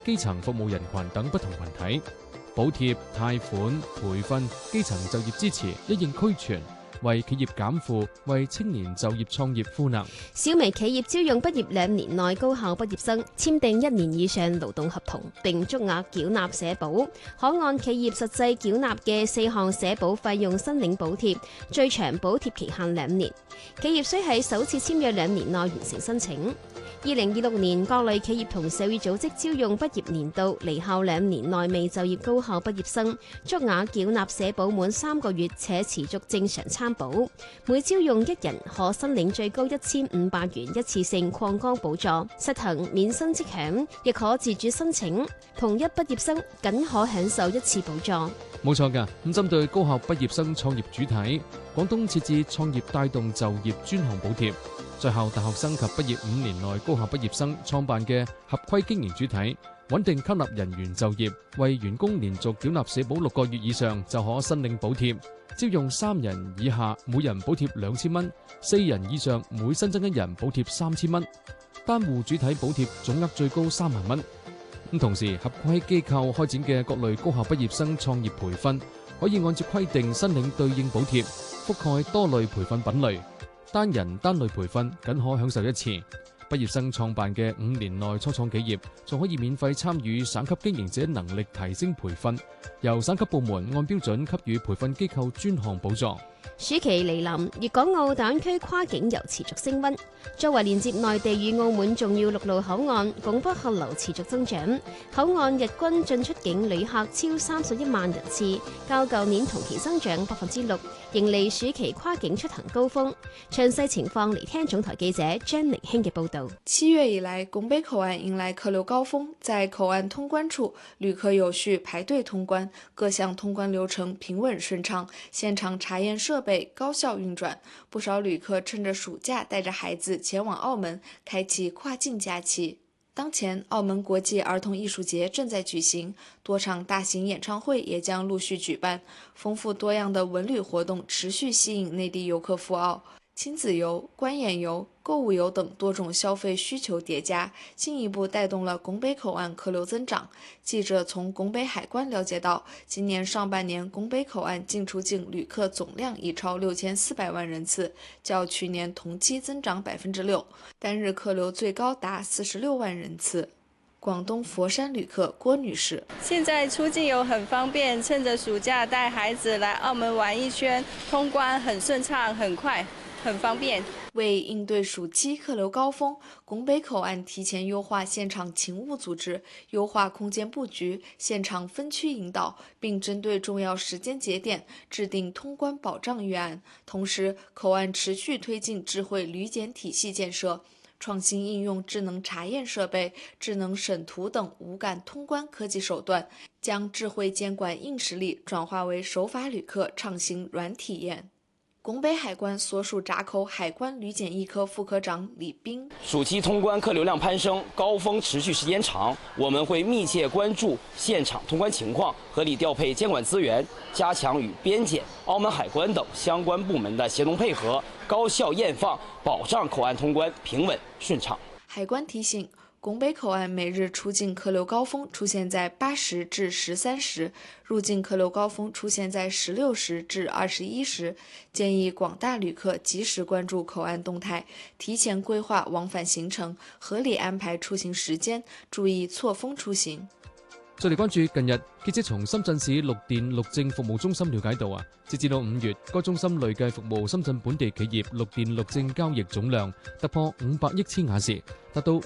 基層服務人群等不同群體，補貼、貸款、培訓、基層就業支持一應俱全，為企業減負，為青年就業創業賦能。 小微企業招用畢業2年內高校畢業生，簽訂1年以上勞動合同，並足額繳納社保，可按企業實際繳納嘅4項社保費用申領補貼，最長補貼期限2年。企業須喺首次簽約2年內完成申請。2026年，各類企業同社會組織招用畢業年度離校2年內未就業高校畢業生，足額繳納社保滿3個月且持續正常參保。每招用1人可申領最高1500元一次性礦崗補助，實行免薪即享，亦可自主申請。同一畢業生僅可享受1次補助。 冇錯㗎，咁針對高校畢業生創業主體，廣東設置創業帶動就業專項補貼。在校大學生及畢業5年內高校畢業生創辦嘅合規經營主體，穩定吸納人員就業，為員工連續繳納社保6個月以上就可申領補貼。招用3人以下，每人補貼2000蚊；4人以上，每新增1人補貼3000蚊。單戶主體補貼總額最高3萬蚊。咁同時，合規機構開展嘅各類高校畢業生創業培訓，可以按照規定申領對應補貼，覆蓋多類培訓品類。單人單類培訓僅可享受1次。畢業生創辦嘅5年內初創企業，仲可以免費參與省級經營者能力提升培訓，由省級部門按標準給予培訓機構專項補助。 暑期嚟臨，粵港澳大灣區跨境遊持續升溫。作為連接內地與澳門重要陸路口岸，拱北客流持續增長，口岸日均進出境旅客超31萬人次，較舊年同期增長6%，迎嚟暑期跨境出行高峰。詳細情況嚟聽總台記者張寧興嘅報導。 7月以來，拱北口岸迎來客流高峰，在口岸通關處，旅客有序排隊通關，各項通關流程平穩順暢，現場查驗設備高效運轉，不少旅客趁着暑假帶着孩子前往澳門，開啟跨境假期。當前，澳門國際兒童藝術節正在舉行，多場大型演唱會也將陸續舉辦，豐富多樣的文旅活動持續吸引內地遊客赴澳。親子遊、觀演遊、購物遊等多種消費需求疊加，進一步帶動了拱北口岸客流增長。記者從拱北海關了解到，今年上半年拱北口岸進出境旅客總量已超6400萬人次，較去年同期增長6%，單日客流最高達46萬人次。廣東佛山旅客郭女士： 現在出境遊很方便，趁着暑假帶孩子來澳門玩一圈，通關很順暢，很快。很方便。 為應對暑期客流高峰，拱北口岸提前優化現場勤務組織，優化空間佈局，現場分區引導，並針對重要時間節點制定通關保障預案。同時，口岸持續推進智慧旅檢體系建設，創新應用智能查驗設備、智能審圖等無感通關科技手段，將智慧監管硬實力轉化為守法旅客暢行軟體驗。拱北海關所屬閘口海關旅檢一科副科長李斌： 暑期通關客流量攀升，高峰持續時間長，我們會密切關注現場通關情況，合理調配監管資源，加強與邊檢、澳門海關等相關部門的協同配合，高效驗放，保障口岸通關平穩順暢。 海關提醒，拱北口岸每日出境客流高峰出現在8時至13時，入境客流高峰出現在16時至21時，建議廣大旅客及時關注口岸動態，提前規劃往返行程，合理安排出行時間，注意錯峰出行。 再嚟關注近日，記者從深圳市綠電綠證服務中心了解到截至到5月，該中心累計服務深圳本地企業綠電綠證交易總量突破500億千瓦時，達到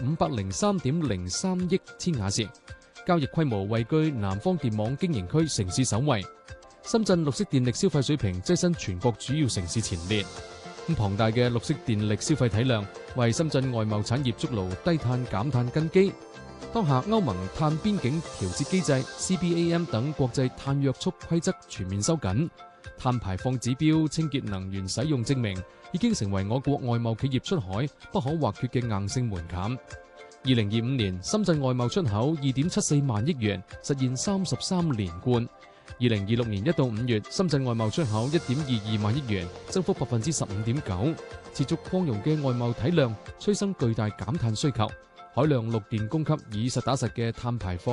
503.03億千瓦時，交易規模位居南方電網經營區城市首位。深圳綠色電力消費水平躋身全國主要城市前列。龐大嘅綠色電力消費體量，為深圳外貿產業築牢低碳減碳根基。當下歐盟碳邊境調節機制 CBAM 等國際碳約束規則全面收緊，碳排放指標、清潔能源使用證明已經成為我國外貿企業出海不可或缺嘅硬性門檻。2025年，深圳外貿出口2.74萬億元，實現33連冠。2026年1到5月，深圳外貿出口1.22萬億元，增幅15.9%，持續擴容嘅外貿體量催生巨大減碳需求。 海量綠電供給以實打實嘅碳排放